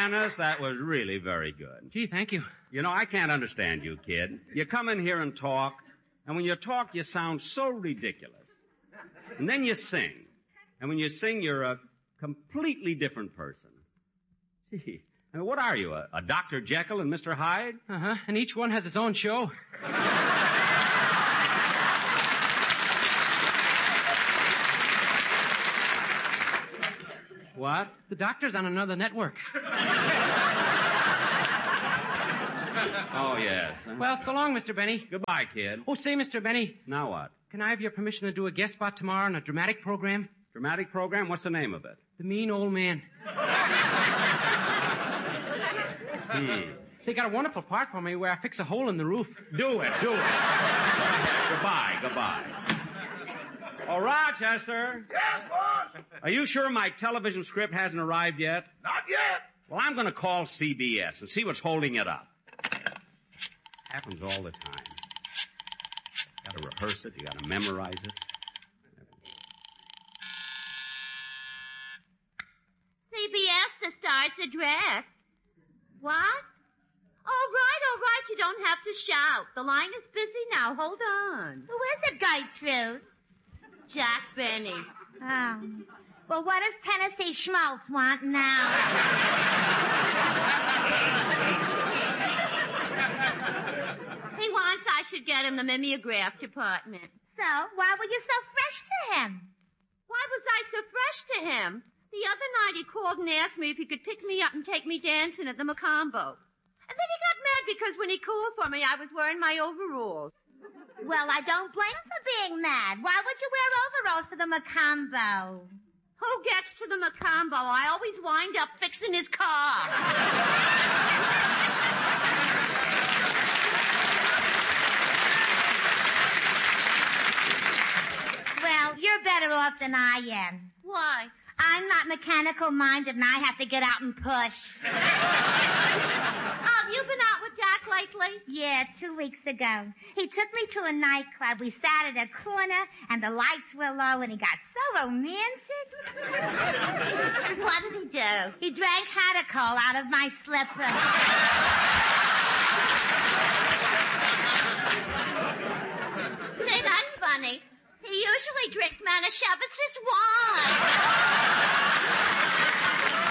honest, that was really very good. Gee, thank you. You know, I can't understand you, kid. You come in here and talk, and when you talk, you sound so ridiculous. And then you sing. And when you sing, you're a completely different person. Gee, I mean, what are you, a Dr. Jekyll and Mr. Hyde? Uh-huh, and each one has its own show. What? The doctor's on another network. Oh, yes. Well, so long, Mr. Benny. Goodbye, kid. Oh, say, Mr. Benny. Now what? Can I have your permission to do a guest spot tomorrow on a dramatic program? Dramatic program? What's the name of it? The Mean Old Man. They got a wonderful part for me where I fix a hole in the roof. Do it. Goodbye. Oh, Rochester. Yes, boss? Are you sure my television script hasn't arrived yet? Not yet. Well, I'm going to call CBS and see what's holding it up. Happens all the time. Got to rehearse it. You got to memorize it. CBS, the star's address. What? All right. You don't have to shout. The line is busy now. Hold on. Who is it, Gertrude? Jack Benny. Oh. Well, what does Tennessee Schmaltz want now? He wants I should get him the mimeograph department. So, why were you so fresh to him? Why was I so fresh to him? The other night he called and asked me if he could pick me up and take me dancing at the Macombo. And then he got mad because when he called for me, I was wearing my overalls. Well, I don't blame him for being mad. Why would you wear overalls to the Macombo? Who gets to the Macombo? I always wind up fixing his car. Well, you're better off than I am. Why? I'm not mechanical minded and I have to get out and push. Have you been out with Jack lately? Yeah, 2 weeks ago. He took me to a nightclub. We sat at a corner and the lights were low and he got so romantic. What did he do? He drank Hadacol out of my slipper. See, that's funny. He usually drinks Manischewitz wine.